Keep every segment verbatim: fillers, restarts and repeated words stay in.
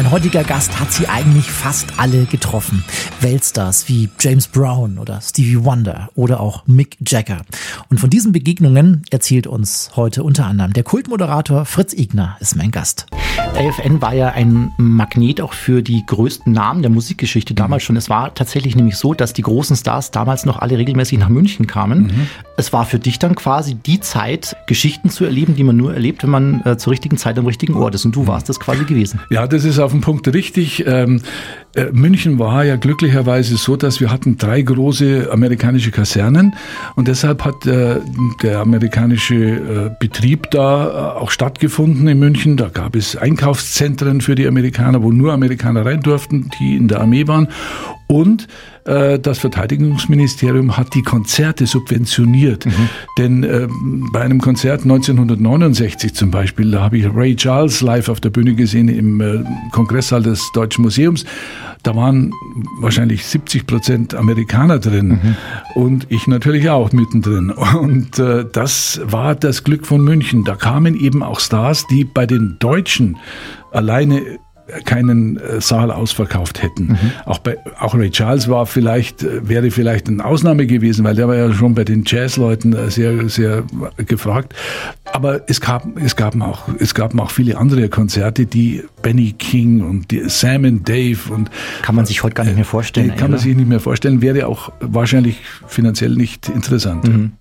Mein heutiger Gast hat sie eigentlich fast alle getroffen. Weltstars wie James Brown oder Stevie Wonder oder auch Mick Jagger. Und von diesen Begegnungen erzählt uns heute unter anderem der Kultmoderator Fritz Igner ist mein Gast. A F N war ja ein Magnet auch für die größten Namen der Musikgeschichte damals schon. Es war tatsächlich nämlich so, dass die großen Stars damals noch alle regelmäßig nach München kamen. Mhm. Es war für dich dann quasi die Zeit, Geschichten zu erleben, die man nur erlebt, wenn man äh, zur richtigen Zeit am richtigen Ort ist. Und du warst das quasi gewesen. Ja, das ist auf den Punkt richtig. Ähm, äh, München war ja glücklicherweise so, dass wir hatten drei große amerikanische Kasernen und deshalb hat äh, der amerikanische äh, Betrieb da äh, auch stattgefunden in München. Da gab es Einkaufszentren für die Amerikaner, wo nur Amerikaner rein durften, die in der Armee waren. Und äh, das Verteidigungsministerium hat die Konzerte subventioniert. Mhm. Denn äh, bei einem Konzert neunzehnhundertneunundsechzig zum Beispiel, da habe ich Ray Charles live auf der Bühne gesehen im äh, Kongresssaal des Deutschen Museums. Da waren wahrscheinlich siebzig Prozent Amerikaner drin mhm. und ich natürlich auch mittendrin. Und äh, das war das Glück von München. Da kamen eben auch Stars, die bei den Deutschen alleine keinen äh, Saal ausverkauft hätten. Mhm. Auch bei auch Ray Charles war vielleicht äh, wäre vielleicht eine Ausnahme gewesen, weil der war ja schon bei den Jazzleuten äh, sehr sehr gefragt. Aber es gab es gab auch es gab auch viele andere Konzerte, die Benny King und die Sam and Dave und kann man sich heute gar nicht mehr vorstellen. Äh, kann man sich nicht mehr vorstellen. Wäre auch wahrscheinlich finanziell nicht interessant. Mhm.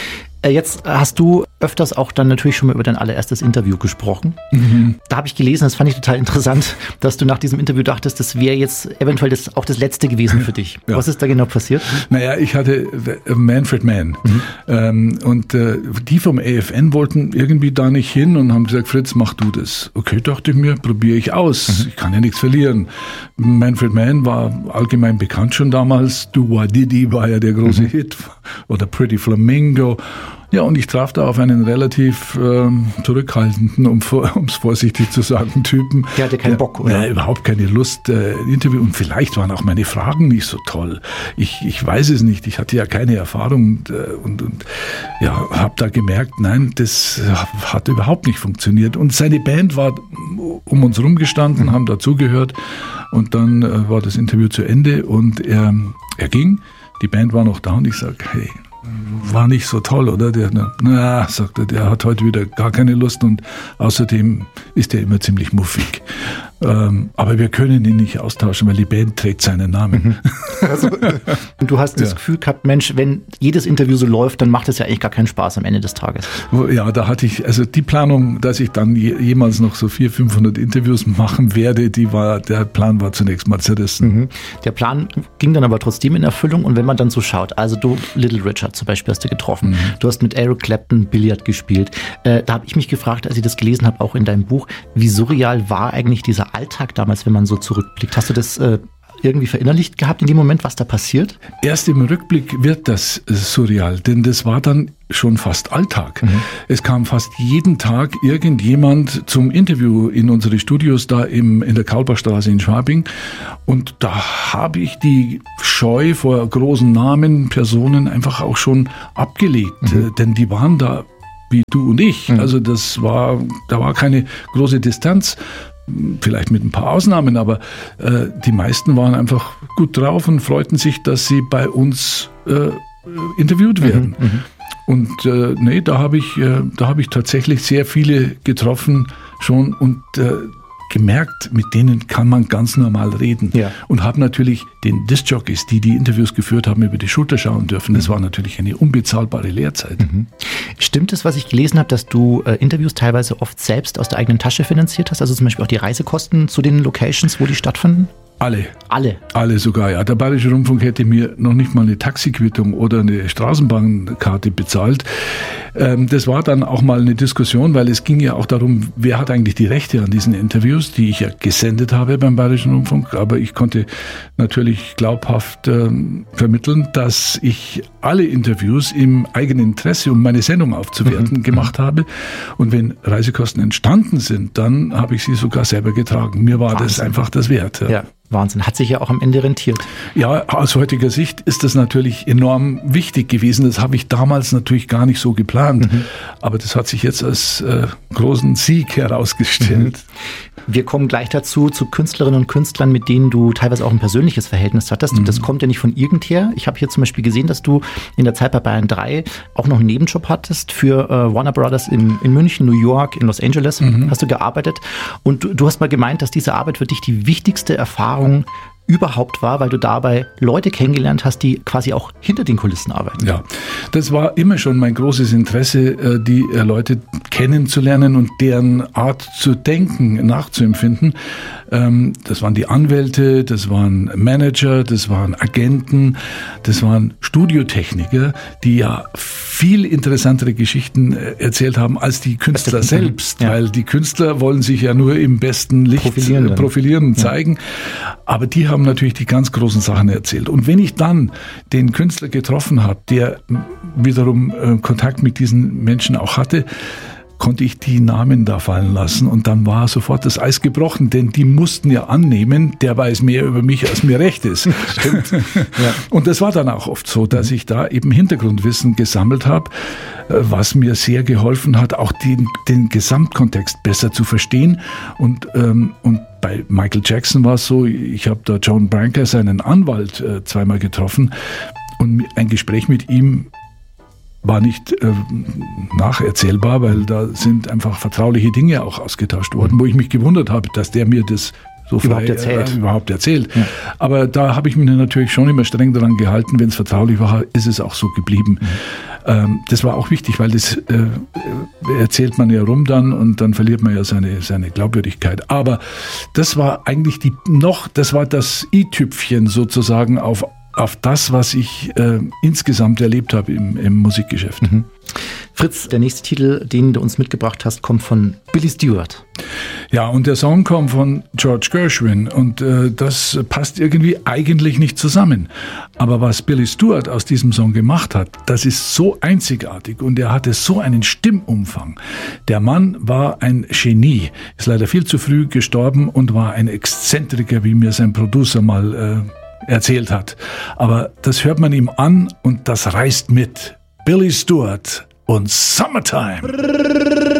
Jetzt hast du öfters auch dann natürlich schon mal über dein allererstes Interview gesprochen. Mhm. Da habe ich gelesen, das fand ich total interessant, dass du nach diesem Interview dachtest, das wäre jetzt eventuell das, auch das letzte gewesen für dich. Ja. Was ist da genau passiert? Naja, ich hatte Manfred Mann mhm. ähm, und äh, die vom A F N wollten irgendwie da nicht hin und haben gesagt, Fritz, mach du das. Okay, dachte ich mir, probiere ich aus. Mhm. Ich kann ja nichts verlieren. Manfred Mann war allgemein bekannt schon damals. Do Wah Diddy war ja der große mhm. Hit oder Pretty Flamingo. Ja, und ich traf da auf einen relativ ähm, zurückhaltenden, um es vorsichtig zu sagen, Typen. Der hatte keinen Bock, oder? Ja, überhaupt keine Lust, äh, ein Interview. Und vielleicht waren auch meine Fragen nicht so toll. Ich, ich weiß es nicht. Ich hatte ja keine Erfahrung und, äh, und, und ja, habe da gemerkt, nein, das hat überhaupt nicht funktioniert. Und seine Band war um uns rumgestanden, mhm. haben dazugehört. Und dann äh, war das Interview zu Ende und er, er ging. Die Band war noch da und ich sage, hey, war nicht so toll, oder? Der, na, sagt er, der hat heute wieder gar keine Lust und außerdem ist er immer ziemlich muffig. Ähm, aber wir können ihn nicht austauschen, weil die Band trägt seinen Namen. Mhm. Also, du hast das ja. Gefühl gehabt, Mensch, wenn jedes Interview so läuft, dann macht es ja eigentlich gar keinen Spaß am Ende des Tages. Ja, da hatte ich, also die Planung, dass ich dann jemals noch so vierhundert, fünfhundert Interviews machen werde, die war, der Plan war zunächst mal zerrissen. Mhm. Der Plan ging dann aber trotzdem in Erfüllung und wenn man dann so schaut, also du, Little Richard zum Beispiel hast du getroffen, mhm. du hast mit Eric Clapton Billard gespielt, äh, da habe ich mich gefragt, als ich das gelesen habe, auch in deinem Buch, wie surreal war eigentlich dieser Alltag damals, wenn man so zurückblickt? Hast du das äh, irgendwie verinnerlicht gehabt in dem Moment, was da passiert? Erst im Rückblick wird das surreal, denn das war dann schon fast Alltag. Mhm. Es kam fast jeden Tag irgendjemand zum Interview in unsere Studios da im, in der Kaulbachstraße in Schwabing und da habe ich die Scheu vor großen Namen, Personen einfach auch schon abgelegt, mhm. denn die waren da wie du und ich. Mhm. Also das war, da war keine große Distanz. Vielleicht mit ein paar Ausnahmen, aber äh, die meisten waren einfach gut drauf und freuten sich, dass sie bei uns äh, interviewt werden. Mhm, und äh, nee, da habe ich, äh, da habe ich tatsächlich sehr viele getroffen schon und äh, gemerkt, mit denen kann man ganz normal reden. Ja. Und habe natürlich den Discjockeys, die die Interviews geführt haben, über die Schulter schauen dürfen. Das war natürlich eine unbezahlbare Lehrzeit. Mhm. Stimmt es, was ich gelesen habe, dass du äh, Interviews teilweise oft selbst aus der eigenen Tasche finanziert hast? Also zum Beispiel auch die Reisekosten zu den Locations, wo die stattfanden? Alle. Alle? Alle sogar, ja. Der Bayerische Rundfunk hätte mir noch nicht mal eine Taxiquittung oder eine Straßenbahnkarte bezahlt. Ähm, das war dann auch mal eine Diskussion, weil es ging ja auch darum, wer hat eigentlich die Rechte an diesen Interviews, die ich ja gesendet habe beim Bayerischen Rundfunk. Aber ich konnte natürlich glaubhaft ähm, vermitteln, dass ich alle Interviews im eigenen Interesse, um meine Sendung aufzuwerten, mhm. gemacht habe. Und wenn Reisekosten entstanden sind, dann habe ich sie sogar selber getragen. Mir war Wahnsinn. Das einfach das wert. Ja. Ja. Wahnsinn. Hat sich ja auch am Ende rentiert. Ja, aus heutiger Sicht ist das natürlich enorm wichtig gewesen. Das habe ich damals natürlich gar nicht so geplant. Mhm. Aber das hat sich jetzt als äh, großen Sieg herausgestellt. Mhm. Wir kommen gleich dazu, zu Künstlerinnen und Künstlern, mit denen du teilweise auch ein persönliches Verhältnis hattest. Mhm. Das kommt ja nicht von irgendher. Ich habe hier zum Beispiel gesehen, dass du in der Zeit bei Bayern drei auch noch einen Nebenjob hattest für äh, Warner Brothers in, in München, New York, in Los Angeles. Mhm. Hast du gearbeitet. Und du, du hast mal gemeint, dass diese Arbeit für dich die wichtigste Erfahrung überhaupt war, weil du dabei Leute kennengelernt hast, die quasi auch hinter den Kulissen arbeiten. Ja, das war immer schon mein großes Interesse, die Leute kennenzulernen und deren Art zu denken nachzuempfinden. Das waren die Anwälte, das waren Manager, das waren Agenten, das waren Studiotechniker, die ja viel interessantere Geschichten erzählt haben als die Künstler selbst, ja. Weil die Künstler wollen sich ja nur im besten Licht profilieren, profilieren zeigen, ja. Aber die haben natürlich die ganz großen Sachen erzählt. Und wenn ich dann den Künstler getroffen habe, der wiederum äh, Kontakt mit diesen Menschen auch hatte, konnte ich die Namen da fallen lassen und dann war sofort das Eis gebrochen, denn die mussten ja annehmen, der weiß mehr über mich, als mir recht ist. Stimmt. Ja. Und das war dann auch oft so, dass ich da eben Hintergrundwissen gesammelt habe, was mir sehr geholfen hat, auch den, den Gesamtkontext besser zu verstehen. Und, ähm, und bei Michael Jackson war es so, ich habe da John Branca, seinen Anwalt, äh, zweimal getroffen und ein Gespräch mit ihm war nicht äh, nacherzählbar, weil da sind einfach vertrauliche Dinge auch ausgetauscht worden, wo ich mich gewundert habe, dass der mir das so überhaupt frei, erzählt. Äh, überhaupt erzählt. Ja. Aber da habe ich mich natürlich schon immer streng daran gehalten, wenn es vertraulich war, ist es auch so geblieben. Mhm. Ähm, das war auch wichtig, weil das äh, erzählt man ja rum dann und dann verliert man ja seine, seine Glaubwürdigkeit. Aber das war eigentlich die noch, das war das i-Tüpfchen sozusagen auf auf das, was ich äh, insgesamt erlebt habe im, im Musikgeschäft. Mhm. Fritz, der nächste Titel, den du uns mitgebracht hast, kommt von Billy Stewart. Ja, und der Song kommt von George Gershwin und äh, das passt irgendwie eigentlich nicht zusammen. Aber was Billy Stewart aus diesem Song gemacht hat, das ist so einzigartig und er hatte so einen Stimmumfang. Der Mann war ein Genie, ist leider viel zu früh gestorben und war ein Exzentriker, wie mir sein Producer mal äh, erzählt hat. Aber das hört man ihm an und das reißt mit. Billy Stewart und Summertime.